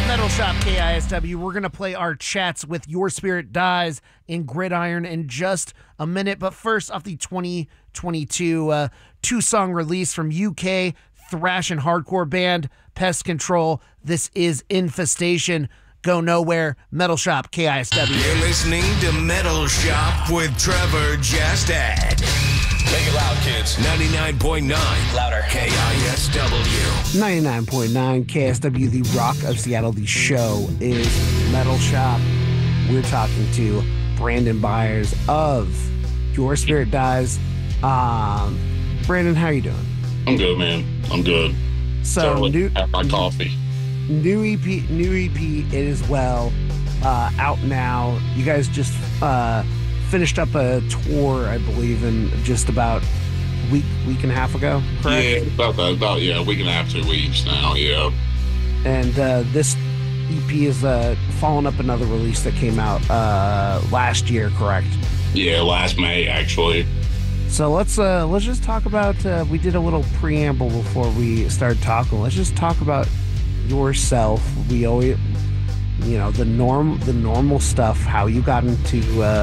Metal Shop KISW. We're going to play our chats with Your Spirit Dies in Gridiron in just a minute. But first, off the 2022 two-song release from UK thrash and hardcore band Pest Control, this is Infestation. Go nowhere. Metal Shop KISW. You're listening to Metal Shop with Trevor Jestad. Make it loud, kids. 99.9. Louder. KISW. 99.9 KSW, the Rock of Seattle. The show is Metal Shop. We're talking to Brandon Byers of Your Spirit Dies. Brandon, how you doing? I'm good, man. I'm good. So have my coffee. New EP, it is out now. You guys just finished up a tour, I believe, in just about week and a half ago, correct? Yeah, about a week and a half, 2 weeks now, yeah. And this EP is following up another release that came out last year, correct? Yeah, last May, actually. So let's just talk about, we did a little preamble before we started talking. Let's just talk about yourself. We always, the normal stuff, how you got into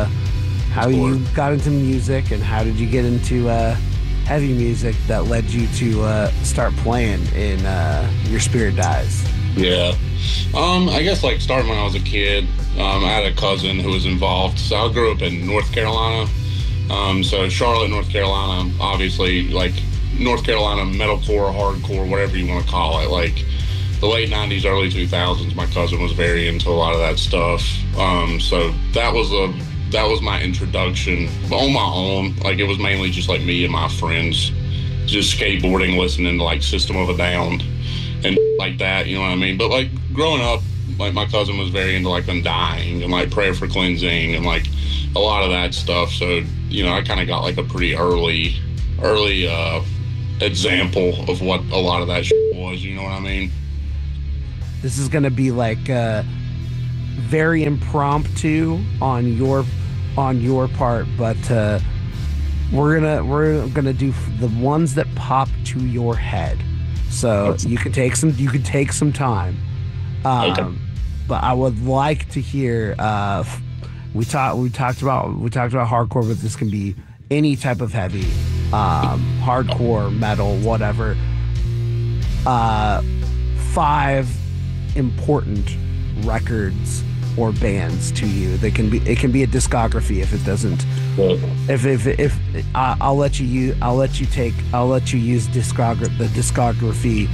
music, and how did you get into heavy music that led you to start playing in Your Spirit Dies. Yeah. I guess starting when I was a kid, I had a cousin who was involved. So I grew up in North Carolina. So Charlotte, North Carolina, obviously North Carolina metalcore, hardcore, whatever you want to call it. The late 90s, early 2000s, my cousin was very into a lot of that stuff. So that was my introduction on my own. It was mainly just me and my friends just skateboarding, listening to System of a Down and like that, you know what I mean? But growing up, my cousin was very into Undying and Prayer for Cleansing and a lot of that stuff. So, I kind of got a pretty early example of what a lot of that shit was, you know what I mean? This is going to be very impromptu on your part, but we're gonna do the ones that pop to your head. So you can take some time. Okay. But I would like to hear. We talked about hardcore, but this can be any type of heavy, hardcore, metal, whatever. 5 important records or bands to you. It can be a discography if it doesn't. If I'll let you use the discography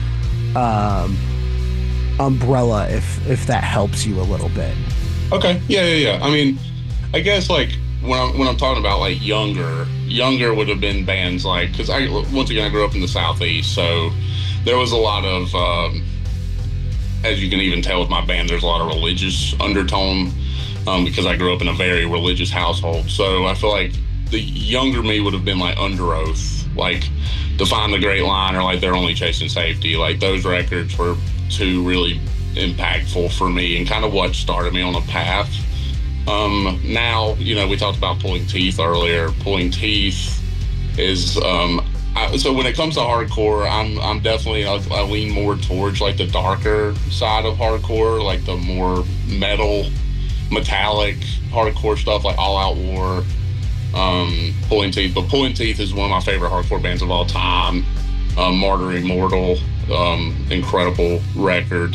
umbrella if that helps you a little bit. Okay. Yeah. I mean, I guess when I'm talking about younger would have been bands because I grew up in the Southeast, so there was a lot of as you can even tell with my band, there's a lot of religious undertone because I grew up in a very religious household. So I feel the younger me would have been Under Oath, Define the Great Line, or They're Only Chasing Safety. Those records were two really impactful for me and kind of what started me on a path. Now, we talked about Pulling Teeth earlier. Pulling Teeth is so when it comes to hardcore, I'm definitely I lean more towards the darker side of hardcore, the more metallic hardcore stuff All Out War, Pulling Teeth. But Pulling Teeth is one of my favorite hardcore bands of all time. Martyr Immortal, incredible record.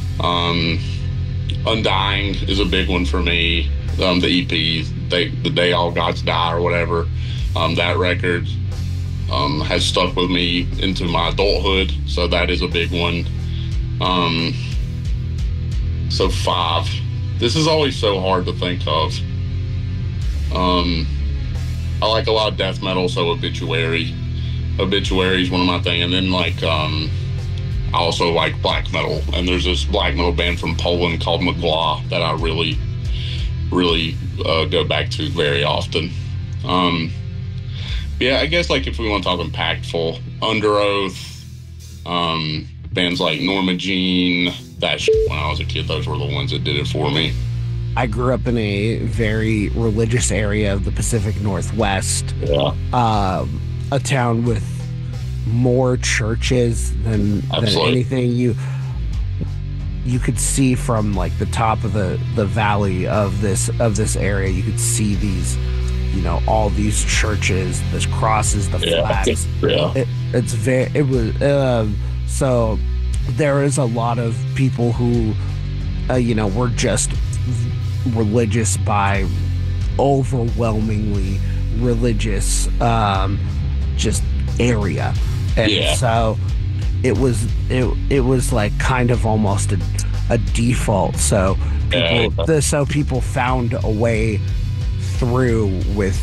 Undying is a big one for me. The EP, The Day All Gods Die or whatever, that record has stuck with me into my adulthood, so that is a big one. So 5. This is always so hard to think of. I like a lot of death metal, so Obituary is one of my things, and then I also like black metal, and there's this black metal band from Poland called Mgła that I really go back to very often. Yeah, I guess if we want to talk impactful, Under Oath, bands like Norma Jean, that shit, when I was a kid, those were the ones that did it for me. I grew up in a very religious area of the Pacific Northwest. Yeah. A town with more churches than anything you could see from like the top of the valley of this area, you could see these, you know, all these churches, the crosses, the flags. So there is a lot of people who, you know, were just religious by overwhelmingly religious, just area, and so it was like kind of almost a default. So people found a way through with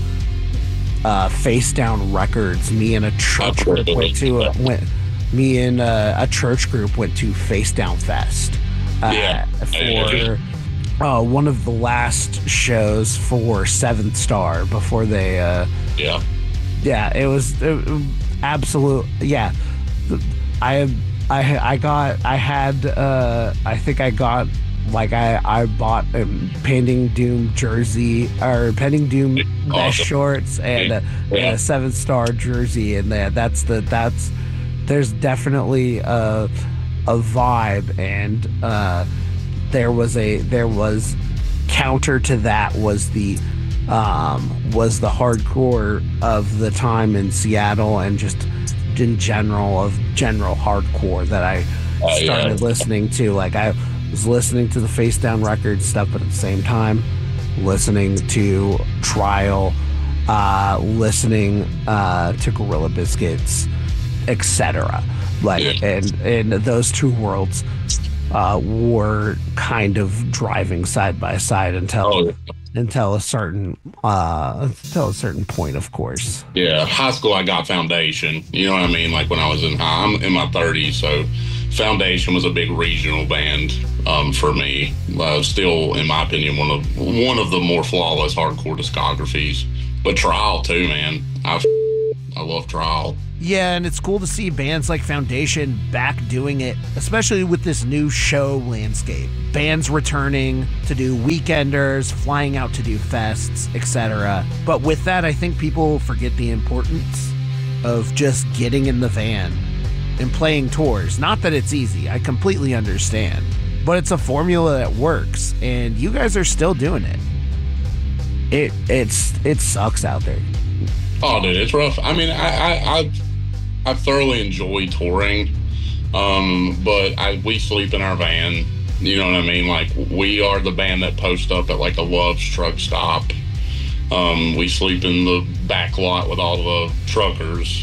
Face Down Records. Me and a church group went to Face Down Fest for one of the last shows for Seventh Star before they it was absolute. I bought a Pending Doom jersey, or Pending Doom vest shorts, and a Seventh Star jersey, and there's definitely a vibe, and there was counter to that was the hardcore of the time in Seattle, and just in general hardcore that I started listening to. Like, I was listening to the Face Down Records stuff, but at the same time listening to Trial, listening to Gorilla Biscuits, etc. Like, and those two worlds were kind of driving side by side until a certain point, of course. Yeah, high school I got Foundation. You know what I mean? Like, when I was I'm in my 30s, so Foundation was a big regional band for me. Still, in my opinion, one of the more flawless hardcore discographies. But Trial too, man. I love Trial. Yeah, and it's cool to see bands like Foundation back doing it, especially with this new show landscape. Bands returning to do weekenders, flying out to do fests, etc. But with that, I think people forget the importance of just getting in the van and playing tours. Not that it's easy, I completely understand, but it's a formula that works, and you guys are still doing it. It sucks out there. Oh, dude, it's rough. I mean, I thoroughly enjoy touring, but we sleep in our van. You know what I mean? Like, we are the band that post up at like a Love's truck stop. We sleep in the back lot with all the truckers.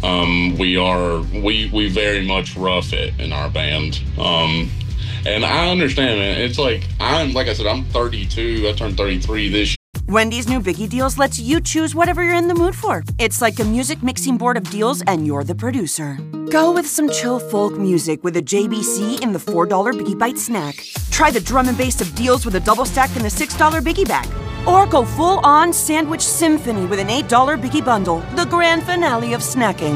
We very much rough it in our band. And I understand, man. It's like, like I said, I'm 32. I turned 33 this year. Wendy's new Biggie Deals lets you choose whatever you're in the mood for. It's like a music mixing board of deals, and you're the producer. Go with some chill folk music with a JBC in the $4 Biggie Bite snack. Try the drum and bass of deals with a double stack in the $6 Biggie Bag. Or go full-on sandwich symphony with an $8 Biggie Bundle, the grand finale of snacking.